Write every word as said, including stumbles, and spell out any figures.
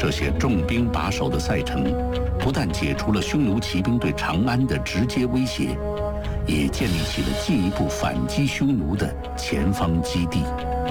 这些重兵把守的赛城，不但解除了匈奴骑兵对长安的直接威胁，也建立起了进一步反击匈奴的前方基地。